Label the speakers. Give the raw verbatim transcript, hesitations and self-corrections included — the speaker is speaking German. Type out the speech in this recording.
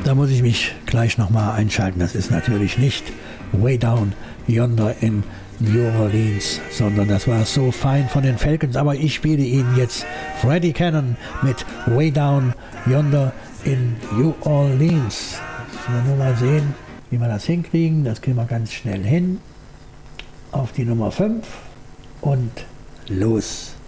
Speaker 1: da muss ich mich gleich nochmal einschalten. Das ist natürlich nicht Way Down Yonder in New Orleans, sondern das war So Fine von den Falcons. Aber ich spiele Ihnen jetzt Freddie Cannon mit Way Down Yonder in New Orleans. Müssen wir nur mal sehen, wie wir das hinkriegen. Das kriegen wir ganz schnell hin. Auf die Nummer fünf und los.